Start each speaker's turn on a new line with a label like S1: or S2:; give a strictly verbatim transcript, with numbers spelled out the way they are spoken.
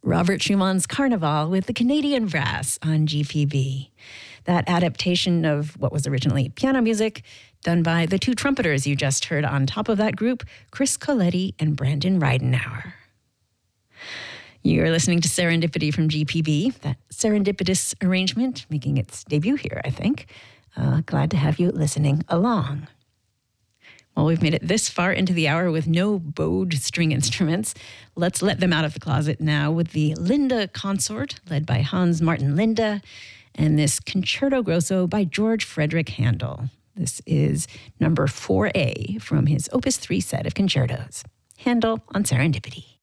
S1: Robert Schumann's Carnival with the Canadian Brass on G P B. That adaptation of what was originally piano music done by the two trumpeters you just heard on top of that group, Chris Coletti and Brandon Reidenauer. You're listening to Serendipity from G P B, that serendipitous arrangement making its debut here, I think. Uh, glad to have you listening along. Well, we've made it this far into the hour with no bowed string instruments. Let's let them out of the closet now with the Linda Consort, led by Hans Martin Linde, and this Concerto Grosso by George Frederick Handel. This is number four A from his Opus three set of concertos. Handel on Serendipity.